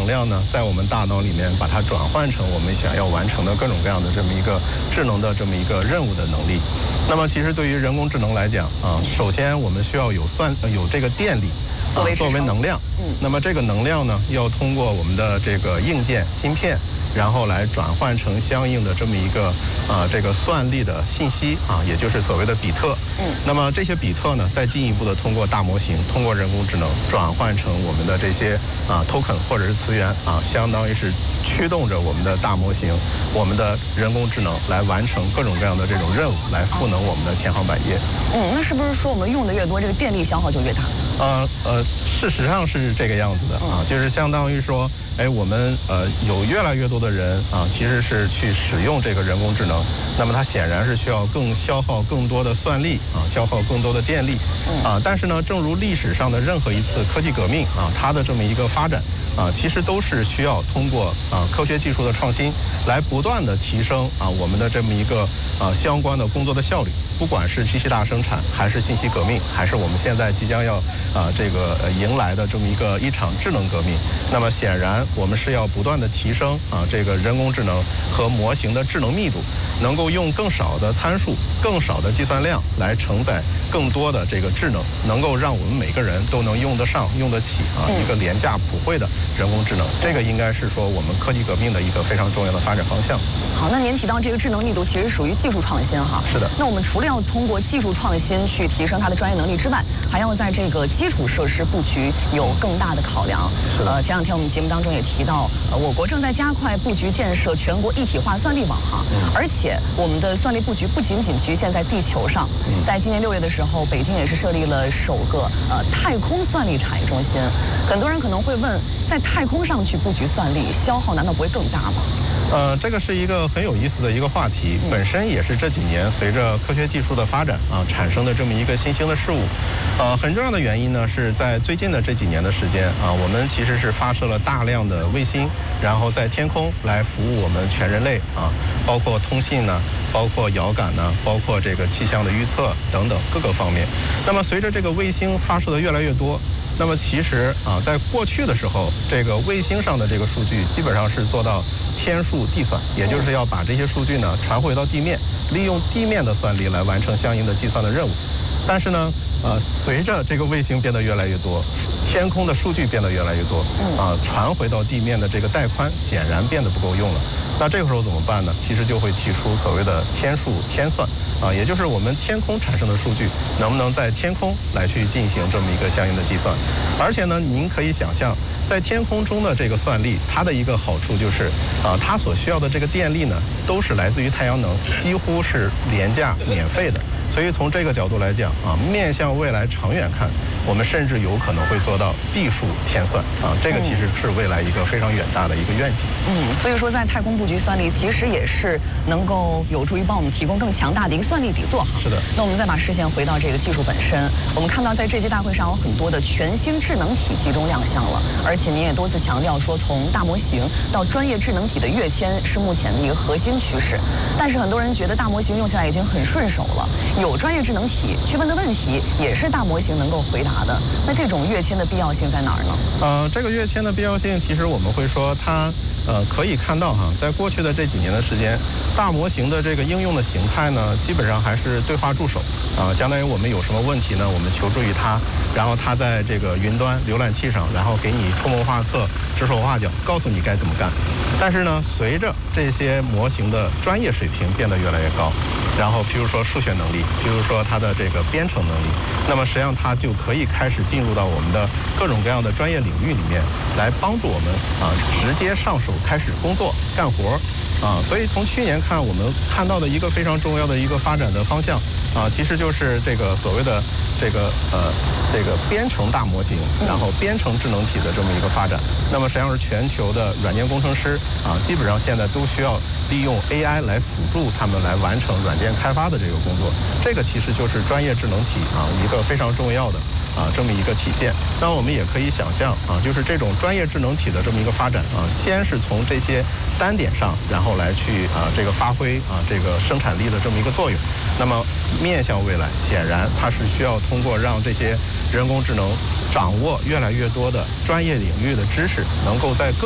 能量呢，在我们大脑里面把它转换成我们想要完成的各种各样的这么一个智能的这么一个任务的能力。那么其实对于人工智能来讲首先我们需要有这个电力作为能量。那么这个能量呢，要通过我们的这个硬件芯片，然后来转换成相应的这么一个这个算力的信息也就是所谓的比特。那么这些比特呢，再进一步的通过大模型，通过人工智能转换成我们的这些token 或者是词源相当于是驱动着我们的大模型，我们的人工智能来完成各种各样的这种任务，来赋能我们的千行百业。 那是不是说我们用的越多，这个电力消耗就越大？ 事实上是这个样子的就是相当于说，我们有越来越多的人其实是去使用这个人工智能，那么它显然是需要消耗更多的算力消耗更多的电力但是呢，正如历史上的任何一次科技革命它的这么一个发展其实都是需要通过科学技术的创新来不断的提升我们的这么一个相关的工作的效率，不管是机器大生产，还是信息革命，还是我们现在即将要这个迎来的这么一场智能革命。那么显然我们是要不断的提升这个人工智能和模型的智能密度，能够用更少的参数、更少的计算量来承载更多的这个智能，能够让我们每个人都能用得上、用得起一个廉价普惠的人工智能。这个应该是说我们科技革命的一个非常重要的发展方向。 好，那您提到这个智能密度其实属于技术创新是的。 那我们除了要通过技术创新去提升它的专业能力之外，还要在这个基础设施布局有更大的考量。 是的。 前两天我们节目当中也提到，我国正在加快布局建设全国一体化算力网而且我们的算力布局不仅仅局限在地球上。在今年6月的时候，北京也是设立了首个太空算力产业中心。很多人可能会问，在太空上去布局算力，消耗难道不会更大吗？ 这个是一个很有意思的一个话题，本身也是这几年随着科学技术的发展产生的这么一个新兴的事物。很重要的原因呢，是在最近的这几年的时间我们其实是发射了大量的卫星，然后在天空来服务我们全人类包括通信呢，包括遥感呢，包括这个气象的预测等等各个方面。那么随着这个卫星发射的越来越多，那么其实在过去的时候，这个卫星上的这个数据基本上是做到天数计算，也就是要把这些数据呢传回到地面，利用地面的算力来完成相应的计算的任务。但是呢随着这个卫星变得越来越多，天空的数据变得越来越多传回到地面的这个带宽显然变得不够用了。那这个时候怎么办呢？其实就会提出所谓的天数天算也就是我们天空产生的数据能不能在天空来去进行这么一个相应的计算。而且呢，您可以想象，在天空中的这个算力，它的一个好处就是它所需要的这个电力呢，都是来自于太阳能，几乎是廉价免费的。所以从这个角度来讲面向未来长远看，我们甚至有可能会做到地数天算这个其实是未来一个非常远大的一个愿景。 所以说在太空布局算力其实也是能够有助于帮我们提供更强大的一个算力底座是的。 那我们再把视线回到这个技术本身，我们看到在这届大会上有很多的全新智能体集中亮相了，而且您也多次强调说，从大模型到专业智能体的跃迁是目前的一个核心趋势。但是很多人觉得大模型用起来已经很顺手了，有专业智能体去问的问题也是大模型能够回答的，那这种跃迁的必要性在哪儿呢？ 这个跃迁的必要性，其实我们会说它可以看到在过去的这几年的时间，大模型的这个应用的形态呢，基本上还是对话助手相当于我们有什么问题呢，我们求助于它，然后它在这个云端浏览器上，然后给你出谋划策、指手画脚，告诉你该怎么干。但是呢，随着这些模型的专业水平变得越来越高，然后譬如说数学能力，譬如说它的这个编程能力，那么实际上它就可以开始进入到我们的各种各样的专业领域里面，来帮助我们直接上手开始工作干活所以从去年看，我们看到的一个非常重要的一个发展的方向其实就是这个所谓的这个编程大模型，然后编程智能体的这么一个发展。那么实际上是全球的软件工程师基本上现在都需要利用 AI 来辅助他们来完成软件开发的这个工作。这个其实就是专业智能体一个非常重要的这么一个体现。那我们也可以想象就是这种专业智能体的这么一个发展先是从这些单点上，然后来去这个发挥这个生产力的这么一个作用。那么面向未来，显然它是需要通过让这些人工智能掌握越来越多的专业领域的知识，能够在各